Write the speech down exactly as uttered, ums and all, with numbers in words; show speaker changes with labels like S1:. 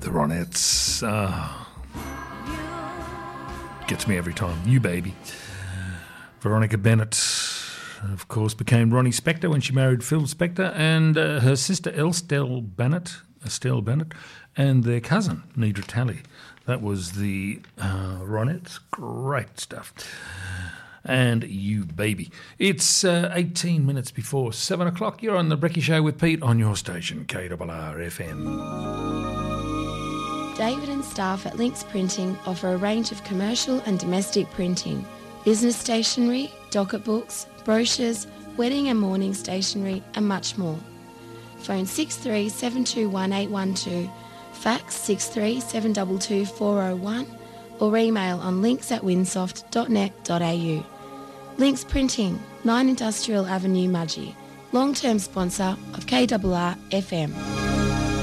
S1: the Ronettes. Uh, gets me every time. You Baby. Veronica Bennett, of course, became Ronnie Spector when she married Phil Spector, and uh, her sister Estelle Bennett, Estelle Bennett, and their cousin Nedra Talley. That was the uh, Ronettes. Great stuff. And You Baby. It's uh, eighteen minutes before seven o'clock. You're on The Brekkie Show with Pete on your station, K R R F M.
S2: David and staff at Links Printing offer a range of commercial and domestic printing, business stationery, docket books, brochures, wedding and mourning stationery, and much more. Phone six three seven two one eight one two, fax six three seven two two four oh one, or email on links at winsoft dot net dot a u. Links Printing, nine Industrial Avenue, Mudgee, long-term sponsor of K R R F M.